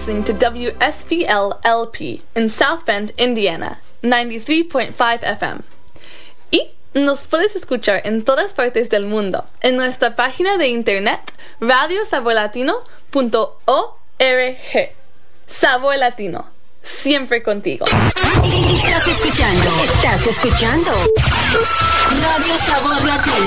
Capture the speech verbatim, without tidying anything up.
listening to W S B L L P in South Bend, Indiana, ninety-three point five F M. Y nos puedes escuchar en todas partes del mundo en nuestra página de internet radio sabor latino punto org. Sabor Latino, siempre contigo. Estás escuchando, estás escuchando Radio Sabor Latino.